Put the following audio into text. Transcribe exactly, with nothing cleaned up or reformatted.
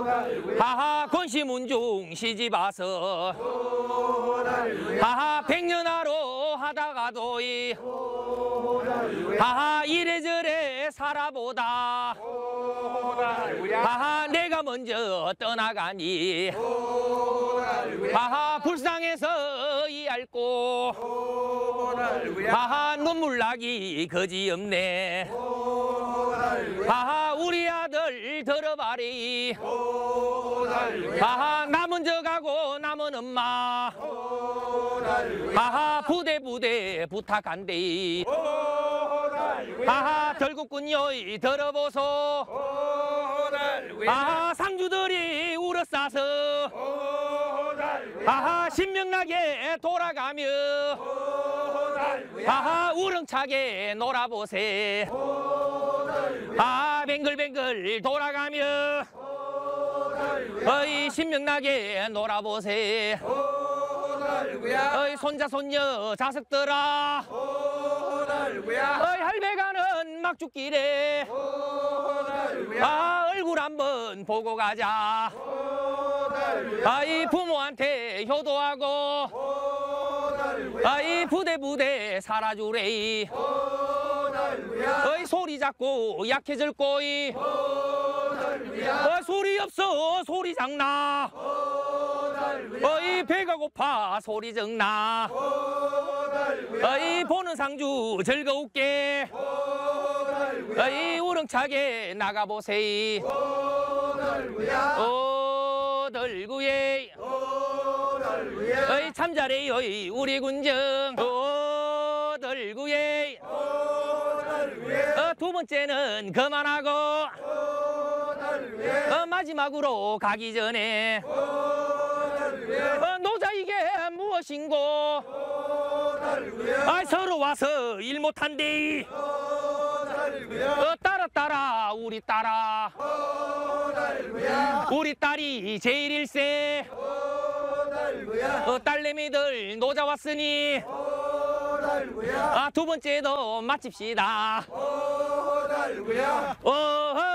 하하 권시문중 시집와서 하하 백년하로 하다가도 이 하하 이래저래 살아보다 하하 내가 먼저 떠나가니 하하 불쌍해서 이 앓고 하하 눈물 나기 거지없네 하하 우리 아들 들어봐리 하하 나 먼저 가고 남은 엄마 하하 부대 부대 부탁한대 하하 덜국군요 들어보소 하하 상주들이 울어싸서 하하 신명나게 돌아가며 하하 우렁차게 놀아보세 하하 뱅글뱅글 돌아가며 어이 신명나게 놀아보세 어이 손자 손녀 자석들아 어이 할배가는 막죽길에 아 얼굴 한번 보고 가자 아이 부모한테 효도하고 아이 부대 부대 살아주래 어이 소리 작고 약해질 꼬이 어, 소리 없어 소리 작나 어이 배가 고파 소리 적나 어이 보는 상주 즐거울게 어이 우렁차게 나가보세요 오덜구예 어이 참 잘해요 우리 군정 오덜구예 어, 두 번째는 그만하고 어, 마지막으로 가기 전에 어, 노자 이게 무엇인고 아, 서로 와서 일 못한대 어, 따라 따라 우리 따라 우리 딸이 제일일세 어, 딸내미들 노자 왔으니 아, 두 번째도 마칩시다 어허